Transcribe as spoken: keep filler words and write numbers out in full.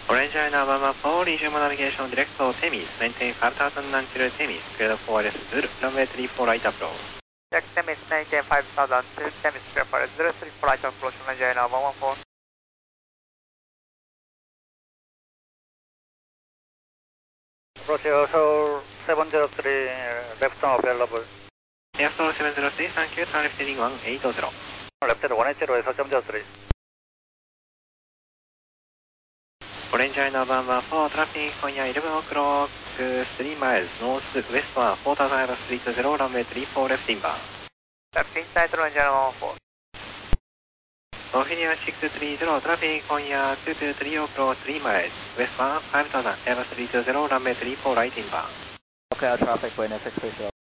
Orange China Mama four, resume navigation direct to Temis, maintain five thousand until Temis, clear for Zulu, runway three four right approach. Check Temis, maintain five thousand to Temis, clear for Zulu, three four right approach, Orange China one one four. Approach also seven zero three, left turn available. Airstore seven zero three, thank you, turn left heading one eight zero. Left turn one eight zero, seven zero three. Orange China Mama four, traffic on your eleven o'clock, three miles, north west one, four thousand three two zero, runway three four left inbound. Left inside, Orange China one one four. Ophelia six three zero, traffic on your two two three o'clock, three miles, west one, five thousand three two zero, runway three four right inbound. Okay, traffic, Buenos six three zero.